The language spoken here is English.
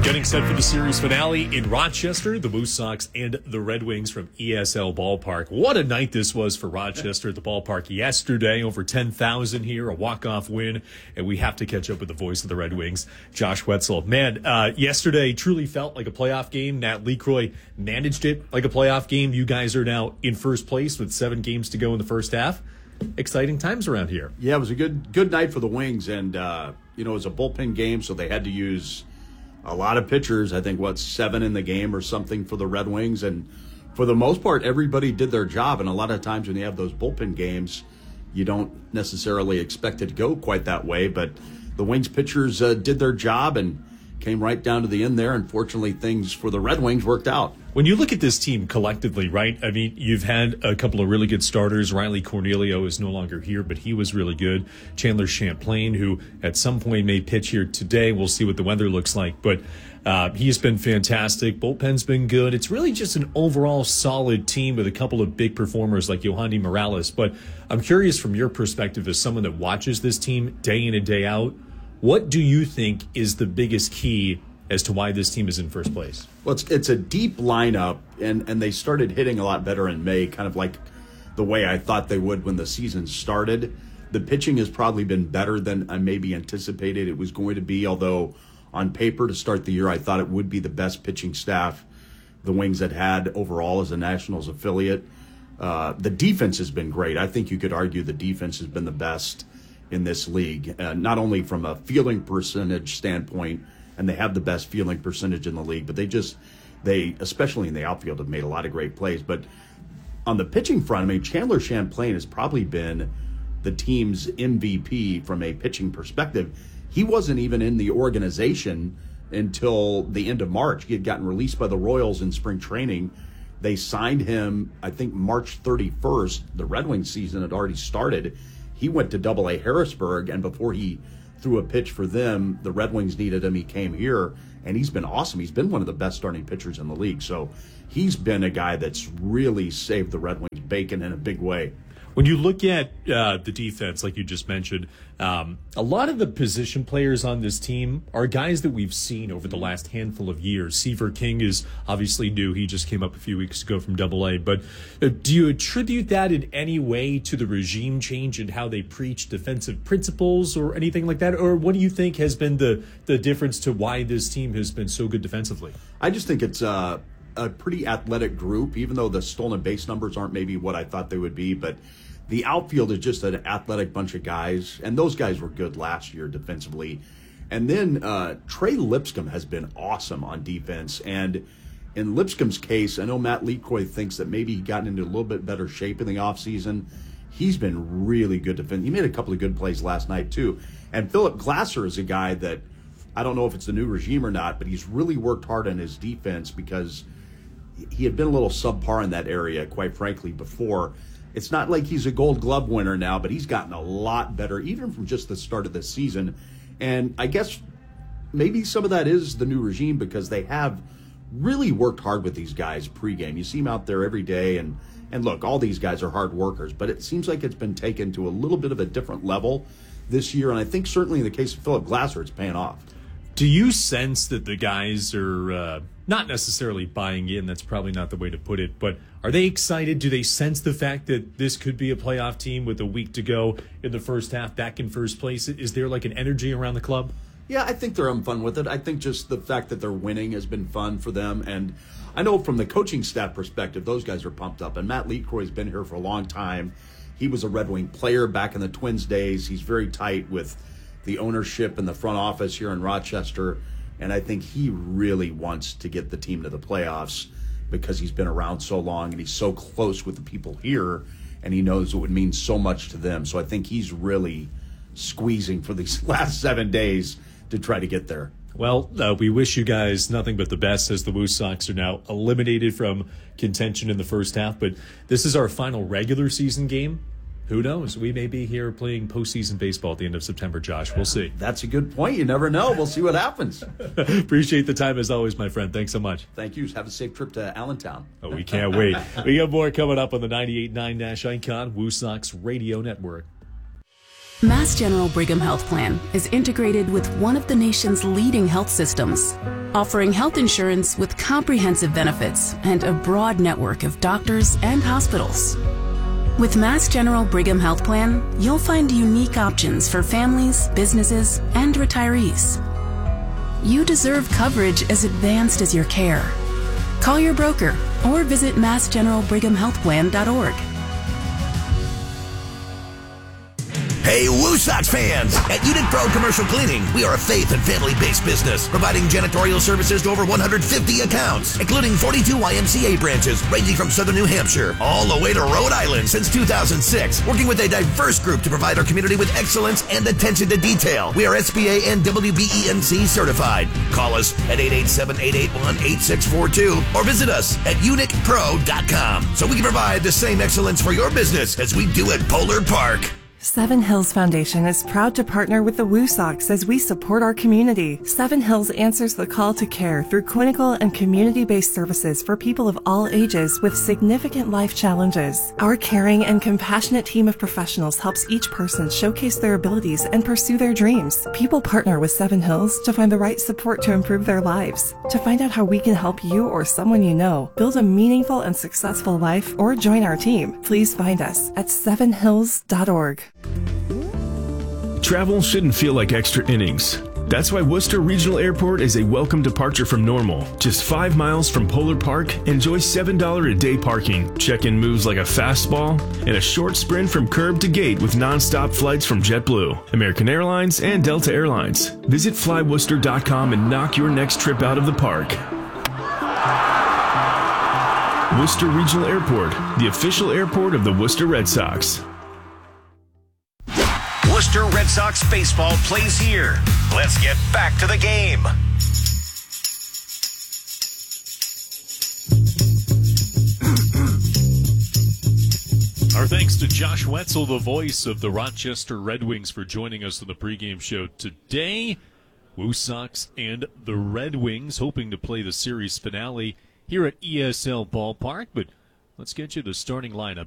Getting set for the series finale in Rochester, the Blue Sox and the Red Wings from ESL Ballpark. What a night this was for Rochester at the ballpark yesterday. Over 10,000 here, a walk-off win, and we have to catch up with the voice of the Red Wings, Josh Wetzel. Man, yesterday truly felt like a playoff game. Nat Lecroy managed it like a playoff game. You guys are now in first place with 7 games to go in the first half. Exciting times around here. Yeah, it was a good night for the Wings, and it was a bullpen game, so they had to use a lot of pitchers. I think 7 in the game or something for the Red Wings, and for the most part, everybody did their job. And a lot of times when you have those bullpen games, you don't necessarily expect it to go quite that way. But the Wings pitchers did their job and came right down to the end there. Unfortunately, things for the Red Wings worked out. When you look at this team collectively, right, I mean, you've had a couple of really good starters. Riley Cornelio is no longer here, but he was really good. Chandler Champlain, who at some point may pitch here today. We'll see what the weather looks like. But he's been fantastic. Bullpen's been good. It's really just an overall solid team with a couple of big performers like Yohandy Morales. But I'm curious from your perspective as someone that watches this team day in and day out, what do you think is the biggest key as to why this team is in first place? Well, it's a deep lineup, and they started hitting a lot better in May, kind of like the way I thought they would when the season started. The pitching has probably been better than I maybe anticipated it was going to be, although on paper to start the year I thought it would be the best pitching staff the Wings had overall as a Nationals affiliate. The defense has been great. I think you could argue the defense has been the best in this league, not only from a fielding percentage standpoint, and they have the best fielding percentage in the league, but they especially in the outfield, have made a lot of great plays. But on the pitching front, I mean, Chandler Champlain has probably been the team's MVP from a pitching perspective. He wasn't even in the organization until the end of March. He had gotten released by the Royals in spring training. They signed him, I think, March 31st. The Red Wings season had already started. He went to AA Harrisburg, and before he threw a pitch for them, the Red Wings needed him. He came here, and he's been awesome. He's been one of the best starting pitchers in the league. So he's been a guy that's really saved the Red Wings bacon in a big way. When you look at the defense, like you just mentioned, a lot of the position players on this team are guys that we've seen over the last handful of years. Seaver King is obviously new. He just came up a few weeks ago from AA. But do you attribute that in any way to the regime change and how they preach defensive principles or anything like that? Or what do you think has been the difference to why this team has been so good defensively? I just think it's a pretty athletic group, even though the stolen base numbers aren't maybe what I thought they would be. But the outfield is just an athletic bunch of guys, and those guys were good last year defensively. And then Trey Lipscomb has been awesome on defense. And in Lipscomb's case, I know Matt Lecroy thinks that maybe he got into a little bit better shape in the offseason. He's been really good defense. He made a couple of good plays last night, too. And Philip Glasser is a guy that, I don't know if it's the new regime or not, but he's really worked hard on his defense because he had been a little subpar in that area, quite frankly, before. It's not like he's a Gold Glove winner now, but he's gotten a lot better, even from just the start of the season. And I guess maybe some of that is the new regime because they have really worked hard with these guys pregame. You see them out there every day, and look, all these guys are hard workers, but it seems like it's been taken to a little bit of a different level this year. And I think certainly in the case of Philip Glasser, it's paying off. Do you sense that the guys are not necessarily buying in? That's probably not the way to put it, but are they excited? Do they sense the fact that this could be a playoff team with a week to go in the first half, back in first place? Is there like an energy around the club? Yeah, I think they're having fun with it. I think just the fact that they're winning has been fun for them. And I know from the coaching staff perspective, those guys are pumped up. And Matt Lecroy's been here for a long time. He was a Red Wing player back in the Twins days. He's very tight with the ownership and the front office here in Rochester. And I think he really wants to get the team to the playoffs because he's been around so long and he's so close with the people here and he knows it would mean so much to them. So I think he's really squeezing for these last 7 days to try to get there. Well, we wish you guys nothing but the best as the Blue Sox are now eliminated from contention in the first half. But this is our final regular season game. Who knows? We may be here playing postseason baseball at the end of September, Josh. We'll see. That's a good point. You never know. We'll see what happens. Appreciate the time as always, my friend. Thanks so much. Thank you. Have a safe trip to Allentown. Oh, we can't wait. We got more coming up on the 98.9 Nash Icon Woo Sox Radio Network. Mass General Brigham Health Plan is integrated with one of the nation's leading health systems, offering health insurance with comprehensive benefits and a broad network of doctors and hospitals. With Mass General Brigham Health Plan, you'll find unique options for families, businesses, and retirees. You deserve coverage as advanced as your care. Call your broker or visit massgeneralbrighamhealthplan.org. Hey, Woo Sox fans! At Unit Pro Commercial Cleaning, we are a faith and family-based business, providing janitorial services to over 150 accounts, including 42 YMCA branches, ranging from southern New Hampshire all the way to Rhode Island since 2006, working with a diverse group to provide our community with excellence and attention to detail. We are SBA and WBENC certified. Call us at 887-881-8642 or visit us at unitpro.com so we can provide the same excellence for your business as we do at Polar Park. Seven Hills Foundation is proud to partner with the Woo Sox as we support our community. Seven Hills answers the call to care through clinical and community-based services for people of all ages with significant life challenges. Our caring and compassionate team of professionals helps each person showcase their abilities and pursue their dreams. People partner with Seven Hills to find the right support to improve their lives. To find out how we can help you or someone you know build a meaningful and successful life or join our team, please find us at sevenhills.org. Travel shouldn't feel like extra innings. That's why Worcester Regional Airport is a welcome departure from normal. Just 5 miles from Polar Park, enjoy $7 a day parking, check-in moves like a fastball, and a short sprint from curb to gate with non-stop flights from JetBlue, American Airlines, and Delta Airlines. Visit flyworcester.com and knock your next trip out of the park. Worcester Regional Airport, the official airport of the Worcester Red Sox. Worcester Red Sox baseball plays here. Let's get back to the game. Our thanks to Josh Wetzel, the voice of the Rochester Red Wings, for joining us on the pregame show today. Woo Sox and the Red Wings hoping to play the series finale here at ESL Ballpark, but let's get you the starting lineup.